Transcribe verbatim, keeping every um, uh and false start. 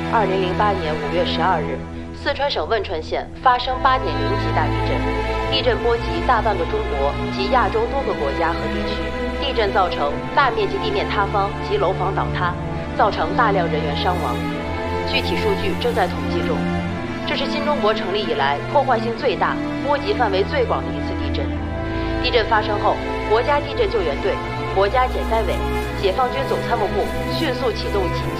二零零八年五月十二日，四川省汶川县发生八点零级大地震，地震波及大半个中国及亚洲多个国家和地区。地震造成大面积地面塌方及楼房倒塌，造成大量人员伤亡。具体数据正在统计中。这是新中国成立以来破坏性最大、波及范围最广的一次地震。地震发生后，国家地震救援队、国家减灾委、解放军总参谋部迅速启动紧急